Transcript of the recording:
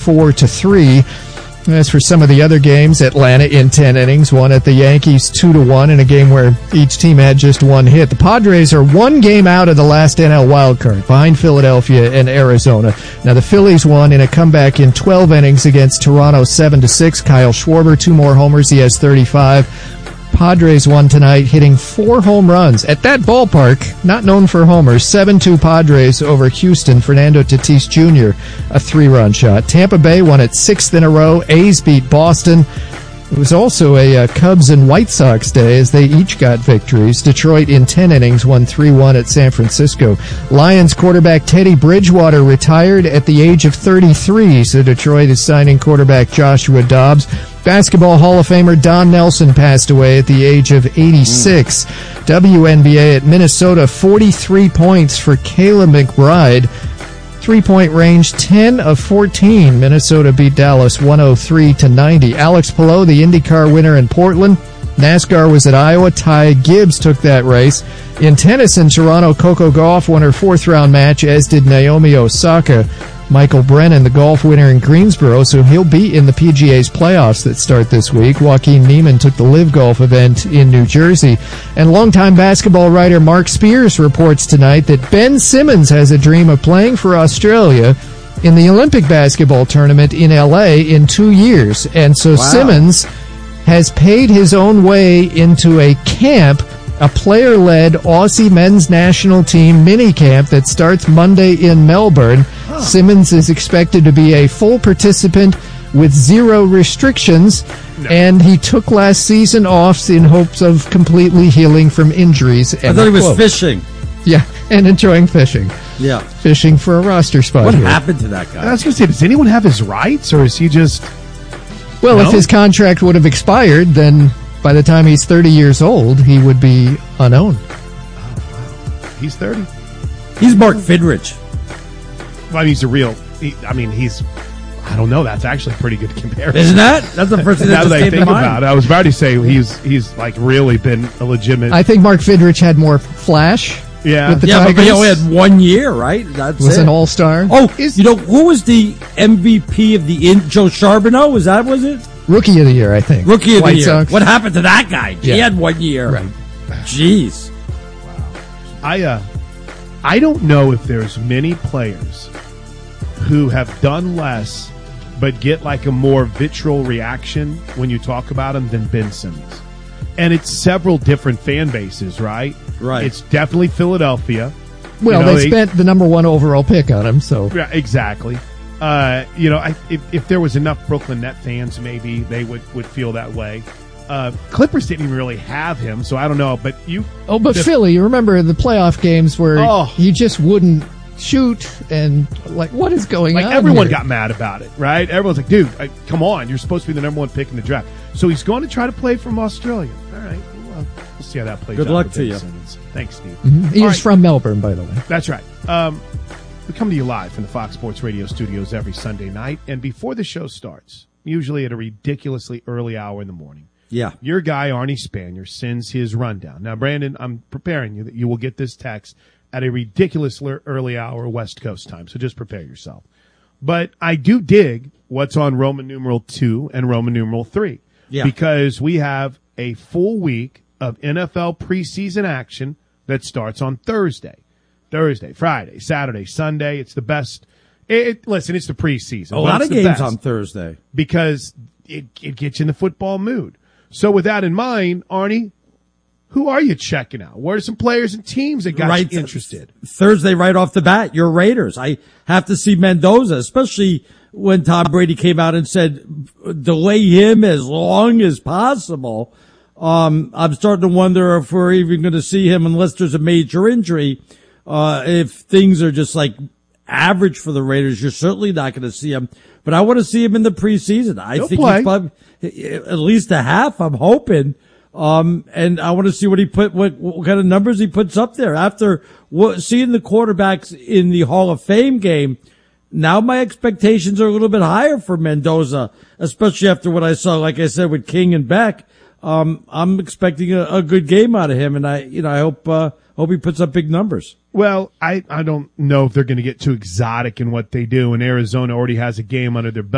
4-3. As for some of the other games, Atlanta in 10 innings won at the Yankees 2-1 in a game where each team had just one hit. The Padres are one game out of the last NL wildcard, behind Philadelphia and Arizona. Now the Phillies won in a comeback in 12 innings against Toronto 7-6. Kyle Schwarber, 2 more homers. He has 35. Padres won tonight, hitting 4 home runs at that ballpark, not known for homers. 7-2 Padres over Houston. Fernando Tatis Jr., a 3-run shot. Tampa Bay won its 6th in a row. A's beat Boston. It was also a Cubs and White Sox day as they each got victories. Detroit in 10 innings won 3-1 at San Francisco. Lions quarterback Teddy Bridgewater retired at the age of 33, so Detroit is signing quarterback Joshua Dobbs. Basketball Hall of Famer Don Nelson passed away at the age of 86. WNBA at Minnesota, 43 points for Kayla McBride. 3-point range, 10 of 14. Minnesota beat Dallas 103-90. Alex Palou, the IndyCar winner in Portland. NASCAR was at Iowa. Ty Gibbs took that race. In tennis in Toronto, Coco Gauff won her 4th-round match, as did Naomi Osaka. Michael Brennan, the golf winner in Greensboro, so he'll be in the PGA's playoffs that start this week. Joaquin Niemann took the LIV Golf event in New Jersey. And longtime basketball writer Mark Spears reports tonight that Ben Simmons has a dream of playing for Australia in the Olympic basketball tournament in L.A. in 2 years. And so Simmons has paid his own way into a camp, a player-led Aussie men's national team mini-camp that starts Monday in Melbourne. Simmons is expected to be a full participant with 0 restrictions, and he took last season off in hopes of completely healing from injuries. I thought he was fishing. Yeah, and enjoying fishing. Yeah. Fishing for a roster spot. What happened to that guy? I was going to say, does anyone have his rights, or is he just... Well, if his contract would have expired, then by the time he's 30 years old, he would be unowned. Oh, wow. He's 30. He's Mark Fidrich. Well, he's a real... I don't know. That's actually a pretty good comparison. Isn't that? That's the first thing that just came to mind. About it. I was about to say he's like really been a legitimate... I think Mark Fidrich had more flash. Yeah. With the Tigers. But he only had 1 year, right? That's was an all-star. Oh, who was the MVP of the Joe Charbonneau? Was it? Rookie of the year, I think. Rookie of White the year. Sox. What happened to that guy? Yeah. He had 1 year. Right. Jeez. Wow. I don't know if there's many players who have done less but get like a more vitriol reaction when you talk about him than Ben Simmons. And it's several different fan bases, right? Right. It's definitely Philadelphia. Well, they spent the number 1 overall pick on him, so. Yeah, exactly. If there was enough Brooklyn Net fans, maybe they would feel that way. Clippers didn't even really have him, so I don't know. But Philly, you remember the playoff games where he just wouldn't shoot, and like, what is going on? Everyone here? got mad about it, right? Everyone's like, dude, come on, you're supposed to be the number 1 pick in the draft. So he's going to try to play from Australia. All right, we'll see how that plays out. Good luck to you. Simmons. Thanks, Steve. Mm-hmm. He's from Melbourne, by the way. That's right. We come to you live from the Fox Sports Radio studios every Sunday night, and before the show starts, usually at a ridiculously early hour in the morning, your guy, Arnie Spanier, sends his rundown. Now, Brandon, I'm preparing you that you will get this text at a ridiculously early hour West Coast time, so just prepare yourself. But I do dig what's on Roman numeral 2 and Roman numeral 3, because we have a full week of NFL preseason action that starts on Thursday, Friday, Saturday, Sunday. It's the best. Listen, it's the preseason. A lot of games on Thursday. Because it gets you in the football mood. So with that in mind, Arnie, who are you checking out? What are some players and teams that got you interested? Thursday, right off the bat, your Raiders. I have to see Mendoza, especially when Tom Brady came out and said, delay him as long as possible. I'm starting to wonder if we're even going to see him unless there's a major injury. If things are just like average for the Raiders, you're certainly not going to see him. But I want to see him in the preseason. He'll think he's probably at least a half, I'm hoping. And I want to see what kind of numbers he puts up there after seeing the quarterbacks in the Hall of Fame game. Now my expectations are a little bit higher for Mendoza, especially after what I saw, like I said, with King and Beck. I'm expecting a good game out of him, and I hope he puts up big numbers. Well, I don't know if they're going to get too exotic in what they do, and Arizona already has a game under their belt.